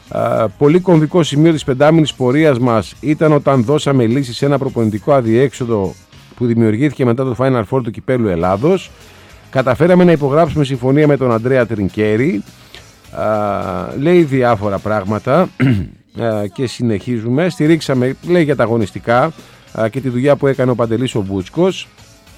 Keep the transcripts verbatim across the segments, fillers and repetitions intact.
Α, πολύ κομβικό σημείο της πεντάμινης πορείας μας ήταν όταν δώσαμε λύση σε ένα προπονητικό αδιέξοδο που δημιουργήθηκε μετά το Final Four του Κυπέλλου Ελλάδος. Καταφέραμε να υπογράψουμε συμφωνία με τον Αντρέα Τρινκέρι. Α, λέει διάφορα πράγματα α, και συνεχίζουμε. Στηρίξαμε, λέει, για τα αγωνιστικά α, και τη δουλειά που έκανε ο Παντελής ο Μπούτσκος.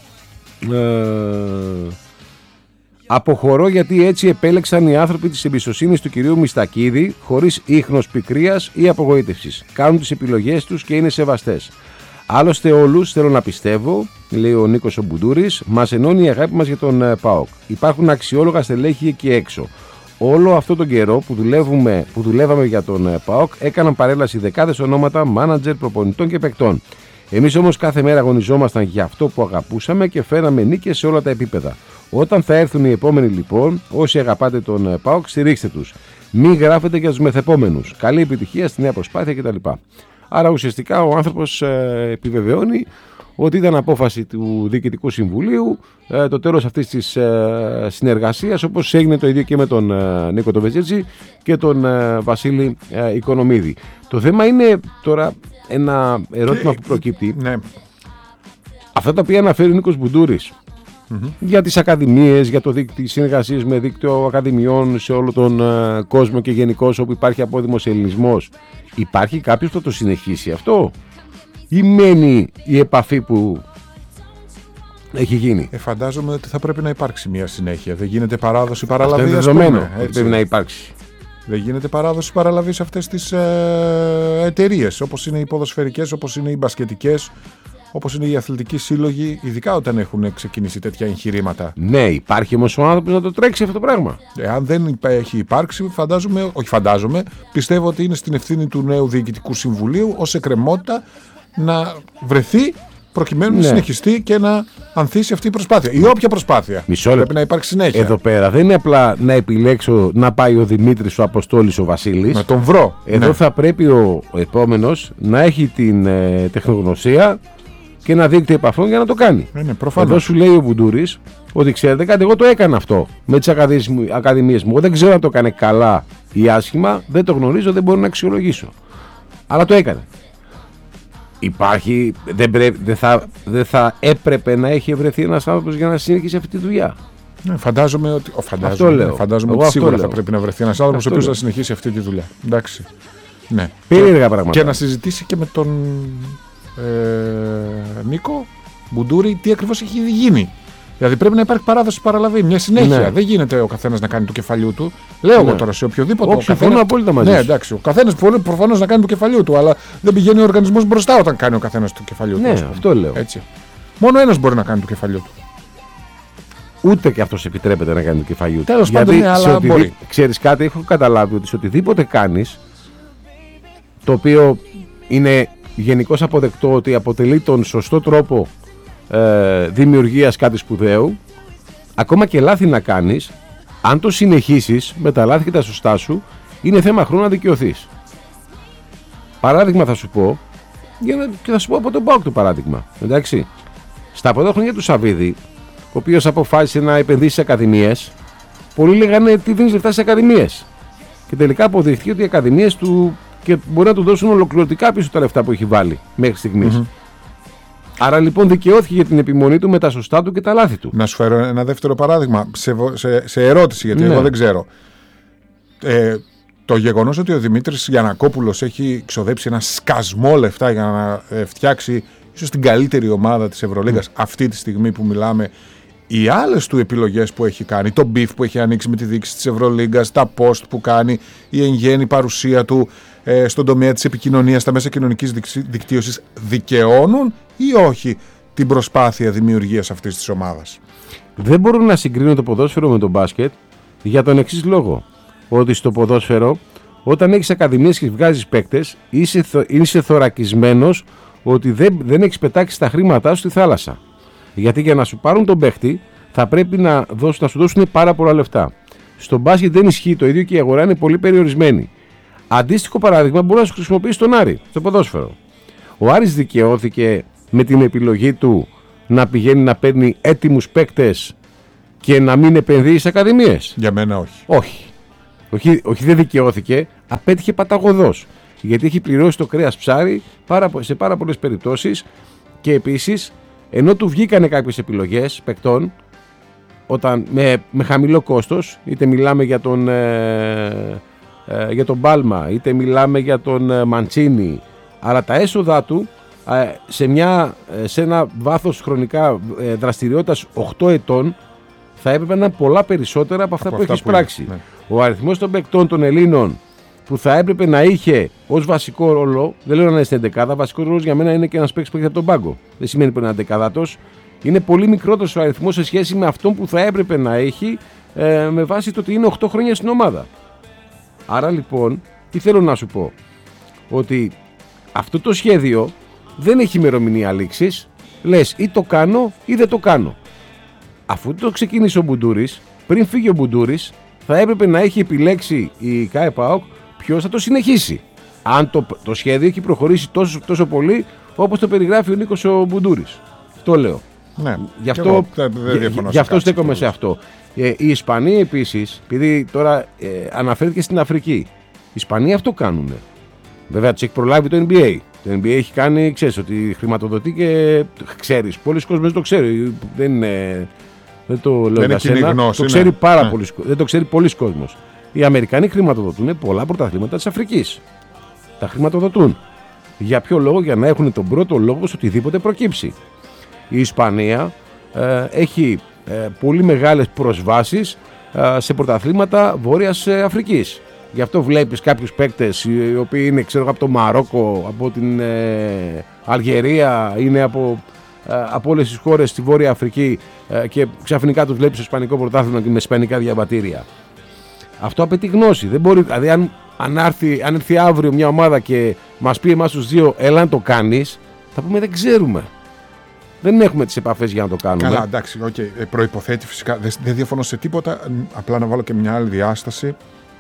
Ε, αποχωρώ γιατί έτσι επέλεξαν οι άνθρωποι της εμπιστοσύνης του κυρίου Μιστακίδη, χωρίς ίχνος πικρίας ή απογοήτευσης. Κάνουν τις επιλογές τους και είναι σεβαστές. Άλλωστε όλους θέλω να πιστεύω, λέει ο Νίκος ο Μπουντούρης, μας ενώνει η αγάπη μας για τον ε, ΠΑΟΚ. Υπάρχουν αξιόλογα στελέχη εκεί έξω. Όλο αυτό τον καιρό που, δουλεύουμε, που δουλεύαμε για τον ε, ΠΑΟΚ έκαναν παρέλαση δεκάδες ονόματα, μάνατζερ, προπονητών και παικτών. Εμείς όμως κάθε μέρα αγωνιζόμασταν για αυτό που αγαπούσαμε και φέραμε νίκες σε όλα τα επίπεδα. Όταν θα έρθουν οι επόμενοι λοιπόν, όσοι αγαπάτε τον ε, ΠΑΟΚ, στηρίξτε τους. Μην γράφετε για τους μεθεπόμενους. Καλή επιτυχία στη νέα προσπάθεια κτλ. Άρα ουσιαστικά ο άνθρωπος ε, επιβεβαιώνει ότι ήταν απόφαση του Διοικητικού Συμβουλίου ε, το τέλος αυτής της ε, συνεργασίας, όπως έγινε το ίδιο και με τον ε, Νίκο τον Βεζέτζη και τον ε, Βασίλη ε, Οικονομίδη. Το θέμα είναι τώρα ένα ερώτημα που προκύπτει. Ναι. Αυτά τα οποία αναφέρει ο Νίκος Μπουντούρης mm-hmm. για τις ακαδημίες, για το δίκτυο, συνεργασίες με δίκτυο ακαδημιών σε όλο τον ε, κόσμο και γενικώς όπου υπάρχει απόδημος ελληνισμός, υπάρχει κάποιος που θα το συνεχίσει αυτό ή μένει η επαφή που έχει γίνει? Ε, φαντάζομαι ότι θα πρέπει να υπάρξει μια συνέχεια. Δεν γίνεται παράδοση παραλαβή. Αυτό είναι δεδομένο ότι πρέπει να υπάρξει. Δεν γίνεται παράδοση παραλαβή σε αυτές τις ε, εταιρείες, όπως είναι οι ποδοσφαιρικές, όπως είναι οι μπασκετικές, όπως είναι οι αθλητικοί σύλλογοι, ειδικά όταν έχουν ξεκινήσει τέτοια εγχειρήματα. Ναι, υπάρχει όμως ο άνθρωπος να το τρέξει αυτό το πράγμα. Ε, αν δεν έχει υπάρξει, φαντάζομαι, όχι φαντάζομαι, πιστεύω ότι είναι στην ευθύνη του νέου Διοικητικού Συμβουλίου ως εκκρεμότητα να βρεθεί προκειμένου ναι. να συνεχιστεί και να ανθίσει αυτή η προσπάθεια. Ή όποια προσπάθεια. Μισό λεπτό. Πρέπει να υπάρξει συνέχεια. Εδώ πέρα δεν είναι απλά να επιλέξω να πάει ο Δημήτρης, ο Αποστόλης, ο Βασίλης. Να τον βρω. Εδώ ναι. θα πρέπει ο επόμενος να έχει την ε, τεχνογνωσία και ένα δίκτυο επαφών για να το κάνει. Είναι, προφανώς. Εδώ σου λέει ο Μπουντούρης ότι ξέρετε κάτι, εγώ το έκανα αυτό με τις ακαδημίες μου. Εγώ δεν ξέρω αν το έκανε καλά ή άσχημα, δεν το γνωρίζω, δεν μπορώ να αξιολογήσω. Αλλά το έκανε. Υπάρχει, δεν, πρέπει, δεν, θα, δεν θα έπρεπε να έχει ευρεθεί ένας άνθρωπος για να συνεχίσει αυτή τη δουλειά. Ναι, φαντάζομαι ότι, ο, φαντάζομαι, αυτό λέω. φαντάζομαι Εγώ ότι σίγουρα λέω. θα πρέπει να βρεθεί ένας άνθρωπος ο οποίος θα συνεχίσει αυτή τη δουλειά. Εντάξει. Ναι. Περίεργα πράγματα. Και να συζητήσει και με τον ε, Νίκο Μπουντούρη τι ακριβώς έχει γίνει. Δηλαδή πρέπει να υπάρχει παράδοση παραλαβή, μια συνέχεια. Ναι. Δεν γίνεται ο καθένας να κάνει του κεφαλιού του. Λέω ναι. εγώ τώρα σε οποιοδήποτε. Όχι, συμφωνώ απόλυτα μαζί. Ναι, εντάξει. Ο καθένας προφανώς να κάνει του κεφαλιού του, αλλά δεν πηγαίνει ο οργανισμός μπροστά όταν κάνει ο καθένας του κεφαλιού ναι, του. Ναι, αυτό λέω. Έτσι. Μόνο ένας μπορεί να κάνει του κεφαλιού του. Ούτε και αυτός επιτρέπεται να κάνει του κεφαλιού του. Τέλος πάντων, ναι, αλλά οτιδη... μπορεί. Ξέρεις κάτι, έχω καταλάβει ότι σε οτιδήποτε κάνεις, το οποίο είναι γενικώς αποδεκτό ότι αποτελεί τον σωστό τρόπο ε, δημιουργίας κάτι σπουδαίου, ακόμα και λάθη να κάνεις, αν το συνεχίσεις με τα λάθη και τα σωστά σου, είναι θέμα χρόνου να δικαιωθείς. Παράδειγμα θα σου πω, για να, και θα σου πω από τον ΠΑΟΚ το παράδειγμα. Εντάξει. Στα πρώτα χρόνια του Σαββίδη, ο οποίος αποφάσισε να επενδύσει σε ακαδημίες, πολλοί λέγανε τι δίνεις λεφτά σε ακαδημίες. Και τελικά αποδείχθηκε ότι οι ακαδημίες του και μπορεί να του δώσουν ολοκληρωτικά πίσω τα λεφτά που έχει βάλει μέχρι στιγμής. Mm-hmm. Άρα λοιπόν δικαιώθηκε για την επιμονή του με τα σωστά του και τα λάθη του. Να σου φέρω ένα δεύτερο παράδειγμα σε, σε, σε ερώτηση, γιατί ναι. εγώ δεν ξέρω. Ε, το γεγονός ότι ο Δημήτρης Γιαννακόπουλος έχει ξοδέψει ένα σκασμό λεφτά για να ε, φτιάξει ίσως την καλύτερη ομάδα της Ευρωλίγκας mm. αυτή τη στιγμή που μιλάμε, οι άλλες του επιλογές που έχει κάνει, το beef που έχει ανοίξει με τη διοίκηση της Ευρωλίγκας, τα post που κάνει, η εν γέννη παρουσία του ε, στον τομέα της επικοινωνίας, στα μέσα κοινωνικής δικτύωσης, δικαιώνουν ή όχι την προσπάθεια δημιουργίας αυτής της ομάδας? Δεν μπορώ να συγκρίνω το ποδόσφαιρο με το μπάσκετ για τον εξής λόγο. Ότι στο ποδόσφαιρο, όταν έχεις ακαδημίες και βγάζεις παίκτες, είσαι, είσαι θωρακισμένος ότι δεν, δεν έχεις πετάξει τα χρήματά σου στη θάλασσα. Γιατί για να σου πάρουν τον παίχτη θα πρέπει να, δώσουν, να σου δώσουν πάρα πολλά λεφτά. Στο μπάσκετ δεν ισχύει το ίδιο και η αγορά είναι πολύ περιορισμένη. Αντίστοιχο παράδειγμα μπορεί να σου χρησιμοποιήσει τον Άρη στο ποδόσφαιρο. Ο Άρης δικαιώθηκε με την επιλογή του να πηγαίνει να παίρνει έτοιμους παίκτες και να μην επενδύει σε ακαδημίες? Για μένα όχι. Όχι. Όχι, όχι δεν δικαιώθηκε, απέτυχε παταγωδώς. Γιατί έχει πληρώσει το κρέας ψάρι σε πάρα πολλές περιπτώσεις και επίσης, ενώ του βγήκανε κάποιες επιλογές παικτών, όταν, με, με χαμηλό κόστος, είτε μιλάμε για τον, ε, ε, για τον Μπάλμα, είτε μιλάμε για τον ε, Μαντσίνι, αλλά τα έσοδα του ε, σε, μια, ε, σε ένα βάθος χρονικά ε, δραστηριότητας οκτώ ετών θα έπρεπε να είναι πολλά περισσότερα από αυτά από που έχει πράξει. Ναι. Ο αριθμός των παικτών των Ελλήνων που θα έπρεπε να είχε ως βασικό ρόλο, δεν λέω να είναι στην εντεκάδα, βασικό ρόλο για μένα είναι και ένας παίκτης που έχει από τον πάγκο. Δεν σημαίνει που είναι εντεκαδάτος. Είναι πολύ μικρότερος ο αριθμός σε σχέση με αυτόν που θα έπρεπε να έχει ε, με βάση το ότι είναι οκτώ χρόνια στην ομάδα. Άρα λοιπόν, τι θέλω να σου πω, ότι αυτό το σχέδιο δεν έχει ημερομηνία λήξης. Λες ή το κάνω ή δεν το κάνω. Αφού το ξεκίνησε ο Μπουντούρης, πριν φύγει ο Μπουντούρης, θα έπρεπε να έχει επιλέξει η ΚΑΕ ΠΑΟΚ ποιος θα το συνεχίσει. Αν το, το σχέδιο έχει προχωρήσει τόσο, τόσο πολύ όπως το περιγράφει ο Νίκος ο Μπουντούρης. Το λέω. Ναι, γι' αυτό, γι, γι αυτό στέκομαι σε αυτό. Ε, οι Ισπανοί επίσης, επειδή τώρα ε, αναφέρθηκε στην Αφρική, οι Ισπανοί αυτό κάνουν. Βέβαια τους έχει προλάβει το Εν Μπι Έι. Το Εν Μπι Έι έχει κάνει, ξέρεις, ότι χρηματοδοτεί και ξέρεις. Πολλοί κόσμοι δεν το ξέρει. Δεν είναι. Δεν το λέω για σένα. Γνώση, το ξέρει ναι. πάρα ναι. πολλοί, δεν το ξέρει πολλοί κόσμος. Οι Αμερικανοί χρηματοδοτούν πολλά πρωταθλήματα της Αφρικής. Τα χρηματοδοτούν. Για ποιο λόγο? Για να έχουν τον πρώτο λόγο σε οτιδήποτε προκύψει. Η Ισπανία ε, έχει ε, πολύ μεγάλες προσβάσεις ε, σε πρωταθλήματα Βόρειας Αφρικής. Γι' αυτό βλέπεις κάποιους παίκτες οι οποίοι είναι, ξέρω, από το Μαρόκο, από την ε, Αλγερία, είναι από, ε, από όλες τις χώρες στη Βόρεια Αφρική ε, και ξαφνικά τους βλέπεις στο Ισπανικό πρωτάθλημα και με ισπανικά διαβατήρια. Αυτό απαιτεί γνώση. Δεν μπορεί, δηλαδή αν, αν, έρθει, αν έρθει αύριο μια ομάδα και μας πει εμάς τους δύο έλα να το κάνεις, θα πούμε δεν ξέρουμε. Δεν έχουμε τις επαφές για να το κάνουμε. Καλά, εντάξει, okay. Προϋποθέτει φυσικά. Δεν, δεν διαφωνώ σε τίποτα. Απλά να βάλω και μια άλλη διάσταση.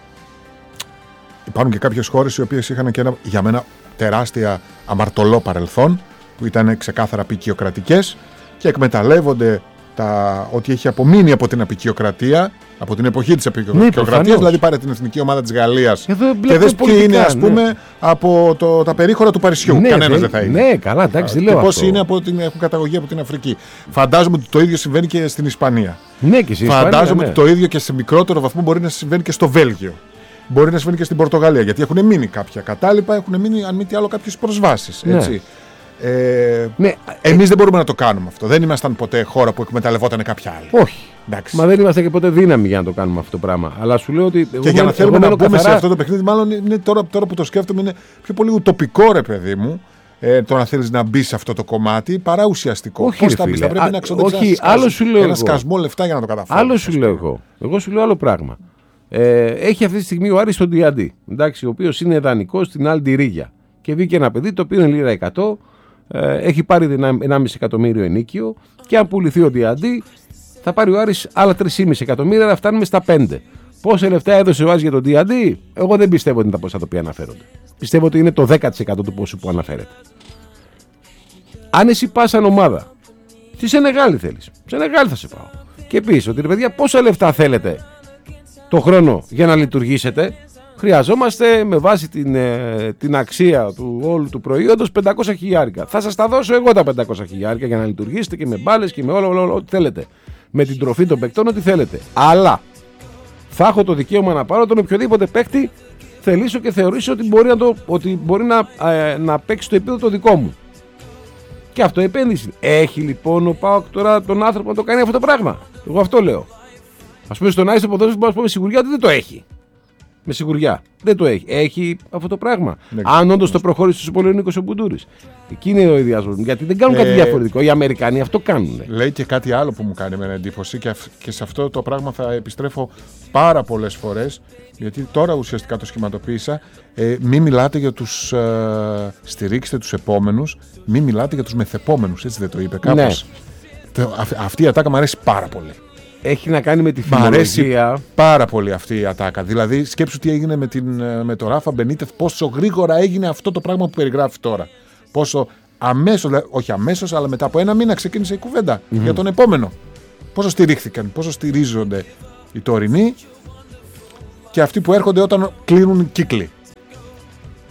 Υπάρχουν και κάποιες χώρες οι οποίες είχαν και ένα, για μένα, τεράστια αμαρτωλό παρελθόν, που ήταν ξεκάθαρα απικιοκρατικές και εκμεταλλεύονται τα, ότι έχει απομείνει από την απικιοκρατία, από την εποχή της απικιοκρατίας. Ναι, δηλαδή, πάρε την εθνική ομάδα της Γαλλίας και δες ποιοι είναι, ας πούμε, ναι. από το, τα περίχωρα του Παρισιού. Ναι, Κανένας δεν θα είναι. Ναι, καλά, εντάξει, λέω. Και πώς είναι, από την, έχουν καταγωγή από την Αφρική. Φαντάζομαι ότι το ίδιο συμβαίνει και στην Ισπανία. Ναι, και στην Φαντάζομαι Ισπανία, ναι. ότι το ίδιο και σε μικρότερο βαθμό μπορεί να συμβαίνει και στο Βέλγιο. Μπορεί να συμβαίνει και στην Πορτογαλία, γιατί έχουν μείνει κάποια κατάλοιπα, έχουν μείνει, αν μη τι άλλο, κάποιες προσβάσεις. Έτσι. Ναι. Ε, ναι. Εμείς δεν μπορούμε να το κάνουμε αυτό. Δεν ήμασταν ποτέ χώρα που εκμεταλλευόταν κάποια άλλη. Όχι. Εντάξει. Μα δεν είμαστε και ποτέ δύναμη για να το κάνουμε αυτό το πράγμα. Αλλά σου λέω ότι. Και για να θέλουμε να μπούμε καθαρά... σε αυτό το παιχνίδι, μάλλον είναι τώρα, τώρα που το σκέφτομαι, είναι πιο πολύ ουτοπικό, ρε παιδί μου. Ε, το να θέλεις να μπει σε αυτό το κομμάτι παρά ουσιαστικό. Όχι, πώς θα μπει, θα πρέπει να ξοδέψεις ένα, ένα σκασμό λεφτά για να το καταφέρεις. Άλλο σου λέω εγώ. Εγώ σου λέω άλλο πράγμα. Ε, έχει αυτή τη στιγμή ο Άρης τον Διαντή, εντάξει, ο οποίος είναι δανεικός στην Αλντιρίγια. Και βγήκε ένα παιδί το οποίο είναι λίρα εκατό, ε, έχει πάρει ενάμιση εκατομμύριο ενίκιο και αν πουληθεί ο Διαντή θα πάρει ο Άρης άλλα τρία κόμμα πέντε εκατομμύρια, αλλά φτάνουμε στα πέντε. Πόσα λεφτά έδωσε ο Άρης για τον Διαντή? Εγώ δεν πιστεύω ότι είναι τα ποσά τα οποία αναφέρονται. Πιστεύω ότι είναι το δέκα τοις εκατό του ποσού που αναφέρεται. Αν εσύ πας σαν ομάδα, στη Σενεγάλη θέλεις, Σενεγάλη θα σε πάω, και πεις ότι ρε παιδιά, πόσα λεφτά θέλετε το χρόνο για να λειτουργήσετε, χρειαζόμαστε με βάση την, ε, την αξία του όλου του προϊόντος πεντακόσια χιλιάρικα. Θα σας τα δώσω εγώ τα πεντακόσια χιλιάρικα για να λειτουργήσετε και με μπάλες και με όλο, όλο, όλο ό,τι θέλετε. Με την τροφή των παικτών, ό,τι θέλετε. Αλλά θα έχω το δικαίωμα να πάρω τον οποιοδήποτε παίκτη θελήσω και θεωρήσω ότι μπορεί να, το, ότι μπορεί να, ε, να παίξει το επίπεδο το δικό μου. Και αυτό επένδυση. Έχει λοιπόν ο ΠΑΟΚ τώρα τον άνθρωπο να το κάνει αυτό το πράγμα? Εγώ αυτό λέω. Ας πούμε στον Άρη στο ποδόσφαιρο μπορούμε να πούμε με σιγουριά ότι δεν το έχει. Με σιγουριά. Δεν το έχει. Έχει αυτό το πράγμα. Ναι, αν όντως το προχώρησε στο Πολωνίκο ο Μπουντούρης. Εκεί είναι ο ιδιασμός. Γιατί δεν κάνουν ε, κάτι διαφορετικό. Οι Αμερικανοί αυτό κάνουν. Λέει και κάτι άλλο που μου κάνει με εντύπωση και, και σε αυτό το πράγμα θα επιστρέφω πάρα πολλές φορές. Γιατί τώρα ουσιαστικά το σχηματοποίησα. Ε, μην μιλάτε για τους. Ε, στηρίξτε τους επόμενους. Μην μιλάτε για τους μεθεπόμενους. Έτσι δεν το είπε κάπως? Ναι. Αυτή η ατάκα μου αρέσει πάρα πολύ. Έχει να κάνει με τη φιλολογία. Μ' αρέσει πάρα πολύ αυτή η ατάκα. Δηλαδή, σκέψου τι έγινε με, την, με τον Ράφα Μπενίτεθ, πόσο γρήγορα έγινε αυτό το πράγμα που περιγράφει τώρα. Πόσο αμέσως, όχι αμέσως, αλλά μετά από ένα μήνα ξεκίνησε η κουβέντα mm-hmm. για τον επόμενο. Πόσο στηρίχθηκαν, πόσο στηρίζονται οι τωρινοί και αυτοί που έρχονται όταν κλείνουν κύκλοι.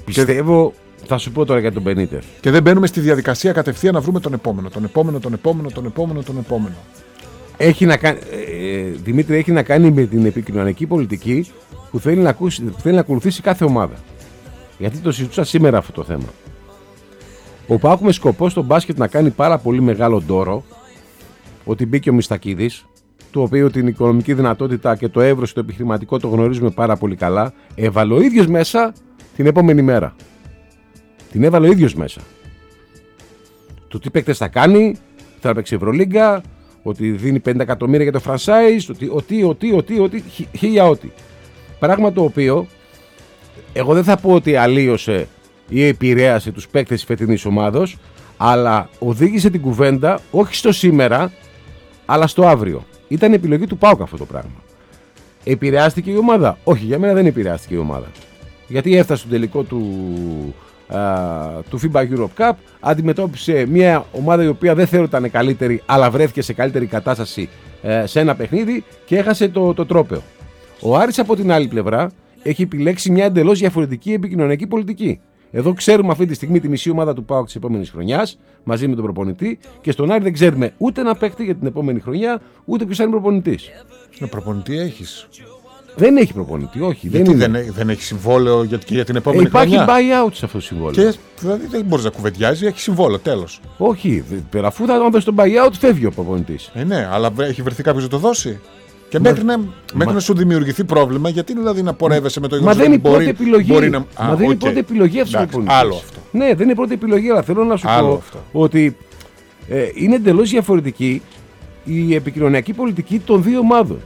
Πιστεύω, και... θα σου πω τώρα για τον Μπενίτεθ. Και δεν μπαίνουμε στη διαδικασία κατευθείαν να βρούμε τον επόμενο. Τον επόμενο, τον επόμενο, τον επόμενο, τον επόμενο. Έχει να κάνει, ε, Δημήτρη, έχει να κάνει με την επικοινωνιακή πολιτική που θέλει να, ακούσει, που θέλει να ακολουθήσει κάθε ομάδα. Γιατί το συζητούσα σήμερα αυτό το θέμα. Ο ΠΑΟΚ με σκοπό στο μπάσκετ να κάνει πάρα πολύ μεγάλο ντόρο, ότι μπήκε ο Μιστακίδης, το οποίο την οικονομική δυνατότητα και το εύρος το επιχειρηματικό το γνωρίζουμε πάρα πολύ καλά, έβαλε ο ίδιος μέσα την επόμενη μέρα. Την έβαλε ο ίδιος μέσα. Το τι παίκτες θα κάνει, θα παίξει Ευρωλίγκα, ότι δίνει πενήντα εκατομμύρια για το franchise, ότι, ότι, ότι, ότι, ότι, χίλια ότι. Πράγμα το οποίο, εγώ δεν θα πω ότι αλλίωσε ή επηρέασε τους παίκτες της φετινής ομάδος, αλλά οδήγησε την κουβέντα όχι στο σήμερα, αλλά στο αύριο. Ήταν επιλογή του ΠΑΟΚ αυτό το πράγμα. Επηρεάστηκε η ομάδα? Όχι, για μένα δεν επηρεάστηκε η ομάδα. Γιατί έφτασε στο τελικό του, α, του φίμπα Europe Cup, αντιμετώπισε μια ομάδα η οποία δεν θεωρούταν ήταν καλύτερη, αλλά βρέθηκε σε καλύτερη κατάσταση ε, σε ένα παιχνίδι και έχασε το, το τρόπαιο. Ο Άρης από την άλλη πλευρά έχει επιλέξει μια εντελώς διαφορετική επικοινωνιακή πολιτική. Εδώ ξέρουμε αυτή τη στιγμή τη μισή ομάδα του ΠΑΟΚ της επόμενης χρονιάς, μαζί με τον προπονητή, και στον Άρη δεν ξέρουμε ούτε ένα παίκτη για την επόμενη χρονιά, ούτε ποιος θα είναι προπονητής. Ναι, προπονητή έχεις. Δεν έχει προπονητή, όχι. Γιατί δεν, δεν, δεν έχει συμβόλαιο για, για την επόμενη ε, υπάρχει χρονιά. Υπάρχει buyout σε αυτό το συμβόλαιο. Και δηλαδή δεν μπορεί να κουβεντιάζει, έχει συμβόλαιο, τέλος. Όχι, πέρα αφού θα δώσει τον buyout, φεύγει ο προπονητής. Ε, ναι, αλλά έχει βρεθεί κάποιος να το δώσει. Και μέχρι, μα, να, μέχρι μα... να σου δημιουργηθεί πρόβλημα, γιατί δηλαδή να πορεύεσαι με το γεγονός ότι μπορεί, πρώτη επιλογή, μπορεί να. Μα Α, δεν είναι okay. πρώτη επιλογή αυτό ο προπονητής. Άλλο αυτό. Ναι, δεν είναι πρώτη επιλογή, αλλά θέλω να σου άλλο πω αυτό. ότι ε, είναι εντελώς διαφορετική η επικοινωνιακή πολιτική των δύο ομάδων.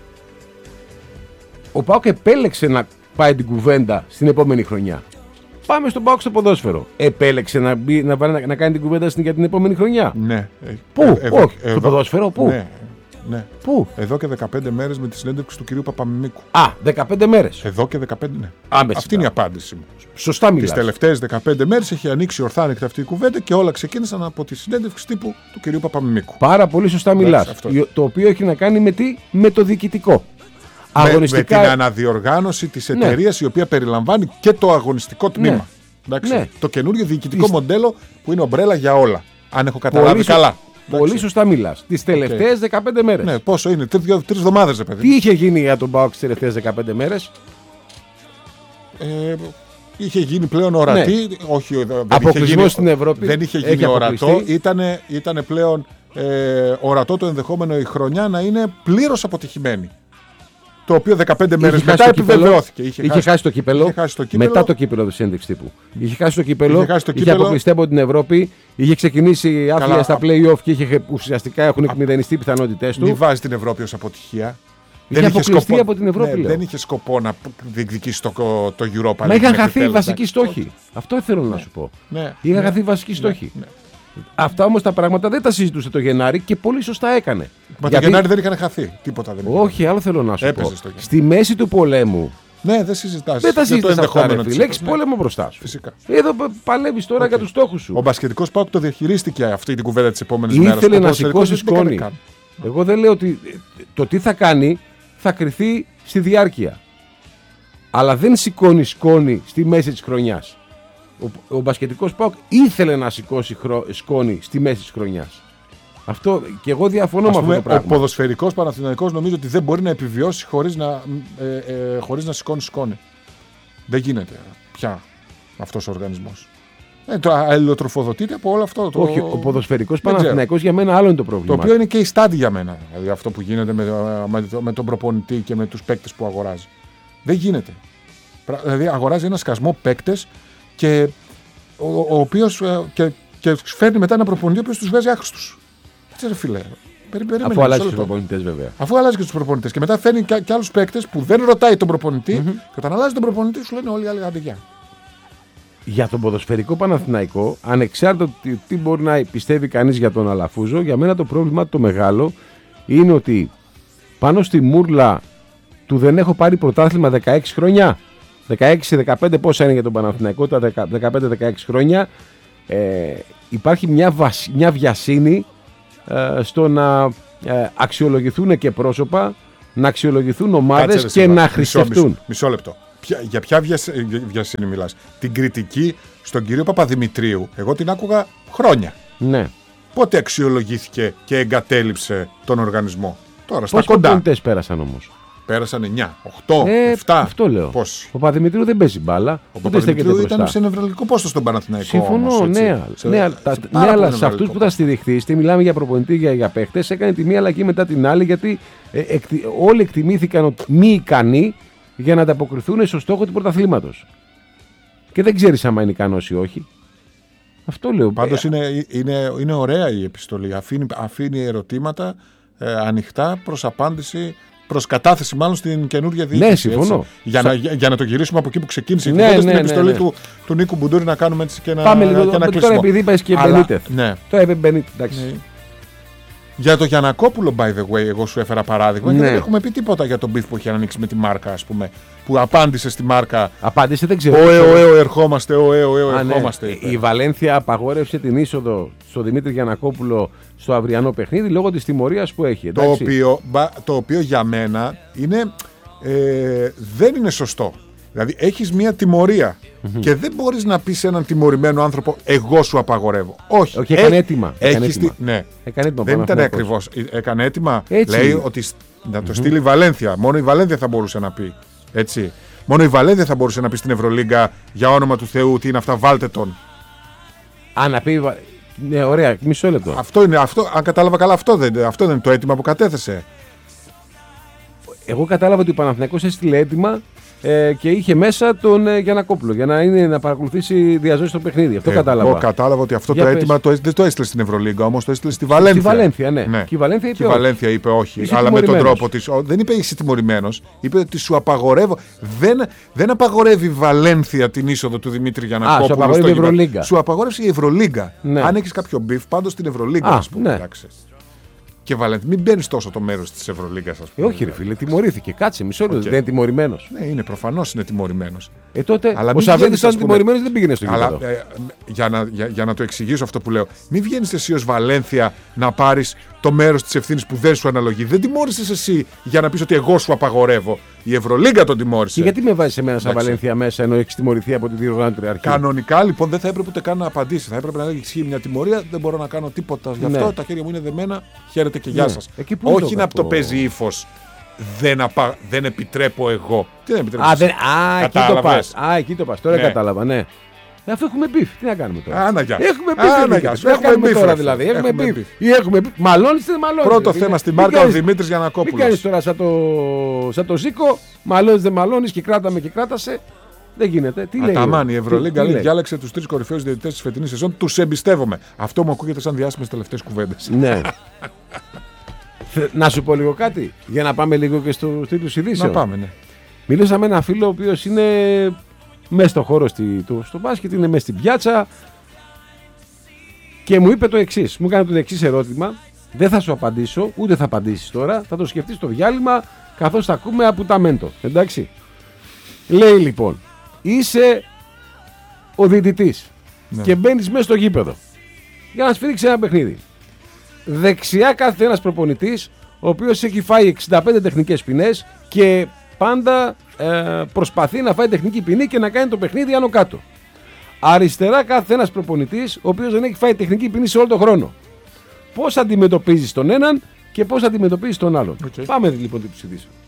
Ο ΠΑΟΚ επέλεξε να πάει την κουβέντα στην επόμενη χρονιά. Πάμε στον ΠΑΟΚ στο ποδόσφαιρο. Επέλεξε να, μπει, να, να, να κάνει την κουβέντα στην, για την επόμενη χρονιά. Ναι. Πού, ε, εδώ, όχι, εδώ, στο ποδόσφαιρο, πού. Ναι. Ναι. Πού? Εδώ και δεκαπέντε μέρες με τη συνέντευξη του κυρίου Παπαμιμίκου. Α, δεκαπέντε μέρες. Εδώ και δεκαπέντε, ναι. Άμεση, αυτή είναι η απάντηση μου. Σωστά μιλάς. Τις τελευταίες δεκαπέντε μέρες έχει ανοίξει ορθά ανοιχτή αυτή η κουβέντα και όλα ξεκίνησαν από τη συνέντευξη τύπου του κυρίου Παπαμιμίκου. Πάρα πολύ σωστά μιλάς. Το οποίο έχει να κάνει με τι? Με το διοικητικό. Με, αγωνιστικά... με την αναδιοργάνωση της εταιρείας, ναι, η οποία περιλαμβάνει και το αγωνιστικό τμήμα. Ναι. Ναι. Το καινούριο διοικητικό Τις... μοντέλο που είναι ομπρέλα για όλα. Αν έχω καταλάβει πολύ καλά. Πολύ σωστά μιλάς. Τις τελευταίες okay. δεκαπέντε μέρες. Ναι, πόσο είναι, τρεις εβδομάδες, ρε παιδί. Τι είχε γίνει για τον ΠΑΟΚ τις τελευταίες δεκαπέντε μέρες? Ε, είχε γίνει πλέον ορατή. Ναι. Όχι, δεν αποκλεισμός είχε γίνει, στην Ευρώπη. Δεν είχε γίνει ορατό. Ήτανε, ήτανε πλέον ε, ορατό το ενδεχόμενο η χρονιά να είναι πλήρως αποτυχημένη. Το οποίο δεκαπέντε μέρες μετά επιβεβαιώθηκε. Είχε, είχε, χάσει το κύπελο, είχε χάσει το κύπελο. Μετά το κύπελο της συνέντευξης τύπου. Είχε χάσει το κύπελο. Είχε, είχε, είχε αποκλειστεί από την Ευρώπη. Είχε ξεκινήσει άθλια στα play-off και είχε, ουσιαστικά έχουν εκμηδενιστεί οι πιθανότητές του. Μην βάζει την Ευρώπη ως αποτυχία. Είχε δεν αποκλειστεί σκοπό, από την Ευρώπη. Ναι, δεν είχε σκοπό να διεκδικήσει το, το Europa. Μα είχαν χαθεί οι βασικοί στόχοι. Αυτό θέλω να σου πω. Είχαν χαθεί οι βασικοί στόχοι. Αυτά όμως τα πράγματα δεν τα συζητούσε το Γενάρη και πολύ σωστά έκανε. Μα γιατί... το Γενάρη δεν είχαν χαθεί. Τίποτα δεν είχε. Όχι, άλλο θέλω να σου Έπαιζε πω. Στη μέση του πολέμου. Ναι, δεν συζητάς. Δεν τα συζητάς αυτά, ρε φίλε. Έχεις πόλεμο μπροστά σου. Φυσικά. Εδώ παλεύεις τώρα okay. για τους στόχους σου. Ο μπασκετικός ΠΑΟΚ το διαχειρίστηκε αυτή την κουβέντα τις επόμενες μέρες. Ήθελε να σηκώσει σκόνη. Εγώ δεν λέω ότι το τι θα κάνει θα κριθεί στη διάρκεια. Αλλά δεν σηκώνει σκόνη στη μέση της χρονιάς. Ο, ο μπασκετικός ΠΑΟΚ ήθελε να σηκώσει χρό, σκόνη στη μέση της χρονιάς. Αυτό και εγώ διαφωνώ με αυτό το πράγμα. Ο ποδοσφαιρικός Παναθηναϊκός νομίζω ότι δεν μπορεί να επιβιώσει χωρίς να, ε, ε, χωρίς να σηκώνει σκόνη. Δεν γίνεται πια αυτός ο οργανισμός. Ε, το αλληλοτροφοδοτείται από όλο αυτό. Το... Όχι, ο ποδοσφαιρικός Παναθηναϊκός για μένα άλλο είναι το πρόβλημα. Το οποίο είναι και η στάδια για μένα. Δηλαδή αυτό που γίνεται με, με, με τον προπονητή και με τους παίκτες που αγοράζει. Δεν γίνεται. Δηλαδή αγοράζει ένα σκασμό παίκτες και ο, ο οποίος και, και φέρνει μετά ένα προπονητή ο οποίος τους βγάζει άχρηστους. Έτσι ρε φίλε. Αφού αλλάζει τους προπονητές βέβαια. Αφού αλλάζει και τους προπονητές. Και μετά φέρνει και, και άλλους παίκτες που δεν ρωτάει τον προπονητή mm-hmm. και όταν αλλάζει τον προπονητή σου λένε όλοι οι άλλοι αντιγιά. Για τον ποδοσφαιρικό Παναθηναϊκό, ανεξάρτητα τι μπορεί να πιστεύει κανείς για τον Αλαφούζο, για μένα το πρόβλημα το μεγάλο είναι ότι πάνω στη μούρλα του δεν έχω πάρει πρωτάθλημα δεκαέξι χρόνια. δεκαέξι δεκαπέντε πόσα είναι για τον Παναθηναϊκό, τα δεκαπέντε δεκαέξι χρόνια. Ε, υπάρχει μια, βασ, μια βιασύνη ε, στο να ε, αξιολογηθούν και πρόσωπα, να αξιολογηθούν ομάδες και να χρηστευτούν. Μισό, μισό λεπτό. Ποια, για ποια βιασύνη μιλάς? Την κριτική στον κύριο Παπαδημητρίου, εγώ την άκουγα χρόνια. Ναι. Πότε αξιολογήθηκε και εγκατέλειψε τον οργανισμό? Τώρα, στα Πόσοι κοντά. προπονητές πέρασαν όμως? Πέρασαν εννιά, οκτώ, Ε, επτά. Αυτό λέω. Πώς? Ο Παπαδημητρίου δεν παίζει μπάλα. Ο Παπαδημητρίου ήταν σε νευραλγικό πόστο στον Παναθηναϊκό. Συμφωνώ, όμως, ναι. σε, ναι, σε, τα, σε ναι αλλά σε αυτούς νευραλγικό που θα στηριχτεί, μιλάμε για προπονητή, για, για παίχτες, έκανε τη μία αλλαγή μετά την άλλη, γιατί ε, εκτι, όλοι εκτιμήθηκαν μη ικανοί για να ανταποκριθούν στο στόχο του πρωταθλήματος. Και δεν ξέρεις άμα είναι ικανός ή όχι. Αυτό λέω. Πάντως είναι, είναι, είναι ωραία η επιστολή. Αφήνει, αφήνει ερωτήματα ε, ανοιχτά προς απάντηση, προς κατάθεση μάλλον στην καινούργια διοίκηση. Ναι, συμφωνώ. Για, Σα... να, για, για να το γυρίσουμε από εκεί που ξεκίνησε. Ναι, ναι, ναι, στην ναι, επιστολή ναι, ναι. Του, του Νίκου Μπουντούρη να κάνουμε έτσι και ένα, Πάμε λίγο, και ένα τώρα κλείσιμο. επειδή είπες και Μπενίτεθ. Ναι. Τώρα είπε Μπενίτεθ, εντάξει. Ναι. Για το Γιαννακόπουλο, by the way, εγώ σου έφερα παράδειγμα, Ναι. και δεν έχουμε πει τίποτα για τον μπιφ που έχει ανοίξει με τη μάρκα, ας πούμε. Που απάντησε στη μάρκα. Απάντησε, δεν ξέρω. Ωε, ωε, ωε, ερχόμαστε, ωε, ωε, ωε, Α, ναι. ερχόμαστε. Η Βαλένθια απαγόρευσε την είσοδο στο Δημήτρη Γιαννακόπουλο στο αυριανό παιχνίδι λόγω της τιμωρίας που έχει. Το οποίο, το οποίο για μένα είναι, ε, δεν είναι σωστό. Δηλαδή έχεις μία τιμωρία mm-hmm. και δεν μπορείς να πεις σε έναν τιμωρημένο άνθρωπο εγώ σου απαγορεύω. Όχι. Όχι, έκανε έτοιμα. Έκανε έχεις έτοιμα. Τη... Ναι. Έκανε έτοιμα, δεν ήταν ακριβώς. Έκανε έτοιμα. Έτσι. Λέει ότι να το mm-hmm. στείλει η Βαλένθια. Μόνο η Βαλένθια θα μπορούσε να πει. Έτσι. Μόνο η Βαλένθια θα μπορούσε να πει στην Ευρωλίγκα για όνομα του Θεού τι είναι αυτά, βάλτε τον. Α, να πει. Ναι, ωραία, μισό λεπτό. Αυτό είναι, αυτό, αν κατάλαβα καλά, αυτό δεν, αυτό δεν είναι το αίτημα που κατέθεσε. Εγώ κατάλαβα ότι ο Παναθηναϊκός έστειλε έτοιμα ε, και είχε μέσα τον ε, Γιαννακόπουλο για να, είναι, να παρακολουθήσει διαζώσει το παιχνίδι. Αυτό ε, κατάλαβα. Εγώ κατάλαβα ότι αυτό για το πες. αίτημα το, δεν το έστειλε στην Ευρωλίγκα, όμως το έστειλε στη Βαλένθια. Στη Βαλένθια, ναι. ναι. Και η Βαλένθια είπε, και η Βαλένθια είπε όχι, είσαι αλλά με τον τρόπο της. Δεν είπε είσαι τιμωρημένος, είπε ότι σου απαγορεύω. Δεν, δεν απαγορεύει η Βαλένθια την είσοδο του Δημήτρη Γιαννακόπουλου. Α, σου απαγορεύει η Ευρωλίγκα. Σου απαγορεύσει η Ευρωλίγκα. Ναι. Αν έχεις κάποιο μπιφ, πάντως στην Ευρωλίγκα, Α, ας πούμε. ναι. Και Βαλένθια, μην μπαίνεις τόσο το μέρος της Ευρωλίγκας, ας πούμε. Ε, όχι, ρε φίλε, τιμωρήθηκε. Κάτσε, μισό λεπτό. Okay. Δεν είναι τιμωρημένος. Ναι, είναι προφανώς είναι τιμωρημένος. Ε, τότε αλλά ο Σαββίδης ήταν τιμωρημένος, δεν πήγαινε στο γήπεδο. Αλλά ε, για, να, για, για να το εξηγήσω αυτό που λέω, μην βγαίνεις εσύ ως Βαλένθια να πάρεις το μέρος της ευθύνης που δεν σου αναλογεί. Δεν τιμώρησες εσύ για να πεις ότι εγώ σου απαγορεύω. Η Ευρωλίγκα τον τιμώρησε. Και γιατί με βάζεις εμένα σαν Βαλένθια μέσα ενώ έχεις τιμωρηθεί από τη διοργανώτρια αρχή? Κανονικά λοιπόν δεν θα έπρεπε ούτε καν να απαντήσει. Θα έπρεπε να λέει ισχύει μια τιμωρία, δεν μπορώ να κάνω τίποτα γι' αυτό. Ναι. Τα χέρια μου είναι δεμένα. Χαίρετε και γεια ναι. σας. Όχι να το παίζει ύφος. Δεν, απα... δεν επιτρέπω εγώ. Τι δεν επιτρέπω? Α, δεν... Α, εκεί το πας. Α, εκεί το πας. Τώρα ναι. κατάλαβα, ναι. Αφού έχουμε μπιφ, τι να κάνουμε τώρα? Άνα, γεια. Έχουμε μπιφ. Τι να κάνουμε τώρα δηλαδή? Έχουμε μπιφ. Ή έχουμε μπιφ. Μαλώνεις ή δεν μαλώνεις? Πρώτο θέμα στην μάρκα ο Δημήτρης Γιαννακόπουλος. Μην κάνεις τώρα σαν το, σαν το Ζήκο, μαλώνεις δεν μαλώνεις και κράταμε και κράτασε. Δεν γίνεται. Τι λέει? Αταμάν, η Ευρωλίγκα λέει, διάλεξε τους τρεις κορυφαίους διαιτητές της φετινής σεζόν. Τους εμπιστεύομαι. Αυτό μου ακούγεται σαν διάσημες τελευταίες κουβέντες. Ναι. Να σου πω λίγο κάτι, για να πάμε λίγο και στους τίτλους ειδήσεων. Να πάμε, ναι. Μίλησα με ένα φίλο ο οποίος είναι μέσα στο χώρο στη, το, στο μπάσκετ, είναι μέσα στην πιάτσα και μου είπε το εξής. Μου έκανε το εξής ερώτημα. Δεν θα σου απαντήσω, ούτε θα απαντήσεις τώρα. Θα το σκεφτείς στο διάλειμμα καθώς θα ακούμε απουταμέντο. Εντάξει. Λέει λοιπόν, είσαι ο διαιτητής ναι. και μπαίνεις μέσα στο γήπεδο για να σφυρίξει ένα παιχνίδι. Δεξιά κάθεται ένας προπονητής ο οποίος έχει φάει εξήντα πέντε τεχνικές ποινές και πάντα ε, προσπαθεί να φάει τεχνική ποινή και να κάνει το παιχνίδι άνω κάτω. Αριστερά κάθεται ένας προπονητής ο οποίος δεν έχει φάει τεχνική ποινή σε όλο τον χρόνο. Πώς αντιμετωπίζεις τον έναν και πώς αντιμετωπίζεις τον άλλον? Okay. Πάμε λοιπόν τι τους ειδήσεις.